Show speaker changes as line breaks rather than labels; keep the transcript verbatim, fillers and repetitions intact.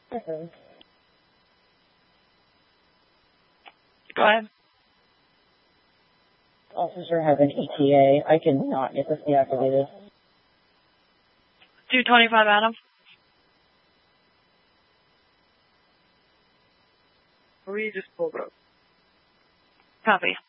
Mm-hmm.
Go ahead.
Officer has an E T A. I can not get this deactivated.
two twenty-five Adam.
We just pulled up.
Copy.